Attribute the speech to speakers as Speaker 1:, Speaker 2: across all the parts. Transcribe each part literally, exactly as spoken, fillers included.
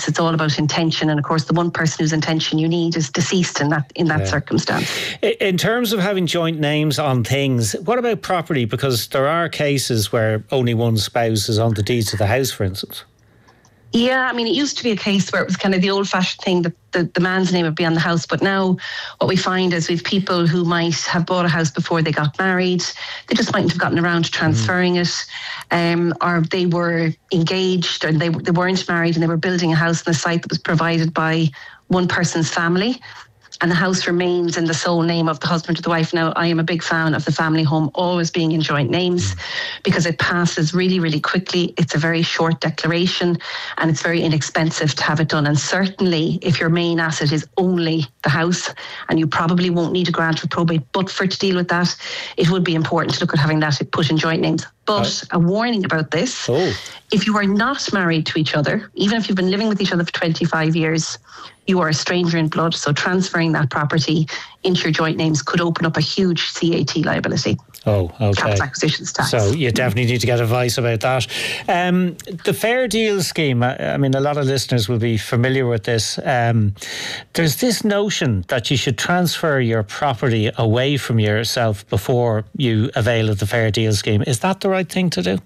Speaker 1: divorce. It's all about intention, and of course the one person whose intention you need is deceased in that in that yeah. circumstance.
Speaker 2: In terms of having joint names on things, what about property? Because there are cases where only one spouse is on the deeds of the house, for instance.
Speaker 1: Yeah, I mean, it used to be a case where it was kind of the old-fashioned thing that the, the man's name would be on the house. But now what we find is we've people who might have bought a house before they got married. They just mightn't have gotten around to transferring mm. it. Um, or they were engaged or they, they weren't married and they were building a house on a site that was provided by one person's family. And the house remains in the sole name of the husband or the wife. Now, I am a big fan of the family home always being in joint names because it passes really, really quickly. It's a very short declaration and it's very inexpensive to have it done. And certainly, if your main asset is only the house, and you probably won't need a grant for probate, but for to deal with that, it would be important to look at having that put in joint names. But a warning about this, oh. if you are not married to each other, even if you've been living with each other for twenty-five years, you are a stranger in blood. So transferring that property into your joint names could open up a huge C A T liability.
Speaker 2: Oh, okay.
Speaker 1: Capital acquisitions tax.
Speaker 2: So you definitely need to get advice about that. Um, the Fair Deal scheme, I, I mean, a lot of listeners will be familiar with this. Um, there's this notion that you should transfer your property away from yourself before you avail of the Fair Deal scheme. Is that the right thing to do?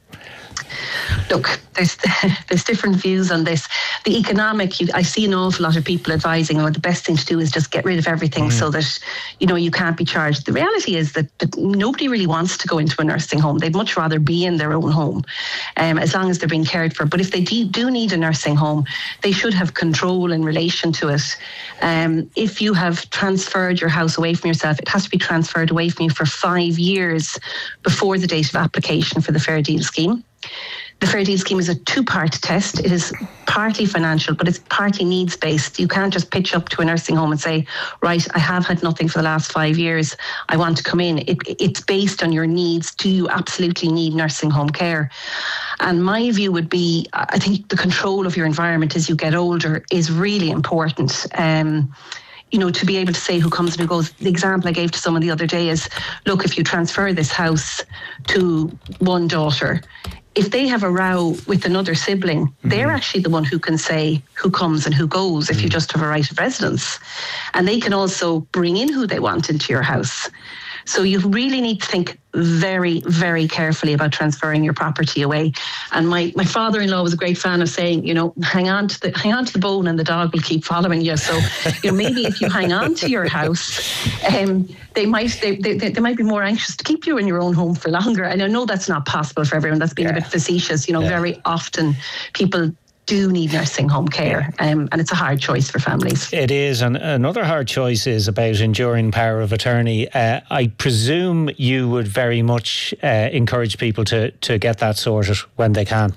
Speaker 1: Look, there's there's different views on this. The economic, you, I see an awful lot of people advising, oh, the best thing to do is just get rid of everything mm. so that, you know, you can't be charged. The reality is that, that nobody really wants to go into a nursing home. They'd much rather be in their own home, um, as long as they're being cared for. But if they do, do need a nursing home, they should have control in relation to it. Um, if you have transferred your house away from yourself, it has to be transferred away from you for five years before the date of application for the Fair Deal scheme. The Fair Deal scheme is a two-part test. It is partly financial, but it's partly needs-based. You can't just pitch up to a nursing home and say, right, I have had nothing for the last five years. I want to come in. It, it's based on your needs. Do you absolutely need nursing home care? And my view would be, I think the control of your environment as you get older is really important. Um, you know, to be able to say who comes and who goes. The example I gave to someone the other day is, look, if you transfer this house to one daughter, if they have a row with another sibling, mm-hmm. they're actually the one who can say who comes and who goes if mm-hmm. you just have a right of residence. And they can also bring in who they want into your house. So you really need to think very, very carefully about transferring your property away. And my, my father-in-law was a great fan of saying, you know, hang on to the hang on to the bone and the dog will keep following you. So, you know, maybe if you hang on to your house, um, they might they, they they might be more anxious to keep you in your own home for longer. And I know that's not possible for everyone. That's being yeah. a bit facetious. You know, yeah. very often people do need nursing home care, um, and it's a hard choice for families.
Speaker 2: It is, and another hard choice is about enduring power of attorney. Uh, I presume you would very much uh, encourage people to, to get that sorted when they can.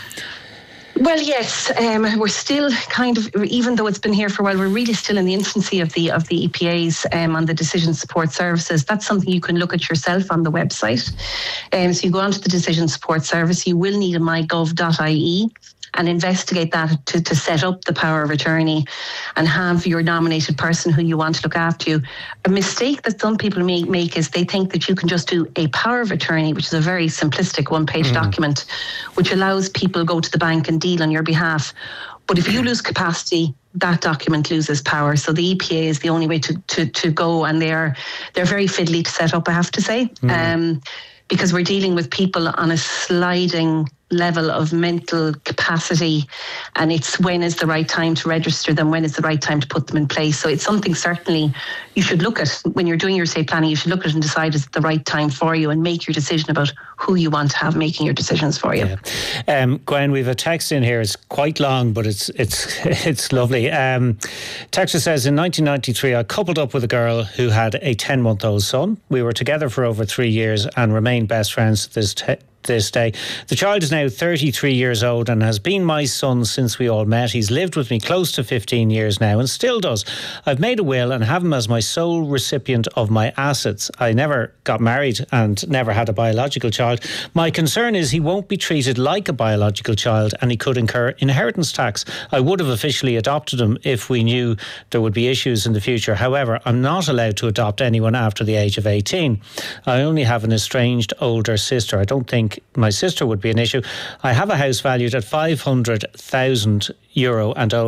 Speaker 1: Well, yes, um, we're still kind of, even though it's been here for a while, we're really still in the infancy of the of the E P As um, on the decision support services. That's something you can look at yourself on the website. Um, so you go onto the decision support service, you will need a my gov dot I E and investigate that to, to set up the power of attorney and have your nominated person who you want to look after you. A mistake that some people may make is they think that you can just do a power of attorney, which is a very simplistic one-page mm. document, which allows people to go to the bank and deal on your behalf. But if you lose capacity, that document loses power. So the E P A is the only way to to, to go, and they're they're very fiddly to set up, I have to say, mm. um, because we're dealing with people on a sliding level of mental capacity, and it's when is the right time to register them, when is the right time to put them in place. So it's something certainly you should look at when you're doing your estate planning. You should look at it and decide is it the right time for you, and make your decision about who you want to have making your decisions for you.
Speaker 2: Yeah. Um, Gwen, we've a text in here. It's quite long, but it's it's it's lovely. Um, Texter says, in nineteen ninety-three, I coupled up with a girl who had a ten-month-old son. We were together for over three years and remained best friends to this te- this day. The child is now thirty-three years old and has been my son since we all met. He's lived with me close to fifteen years now and still does. I've made a will and have him as my sole recipient of my assets. I never got married and never had a biological child. My concern is he won't be treated like a biological child and he could incur inheritance tax. I would have officially adopted him if we knew there would be issues in the future. However, I'm not allowed to adopt anyone after the age of eighteen. I only have an estranged older sister. I don't think my sister would be an issue. I have a house valued at five hundred thousand euro and owe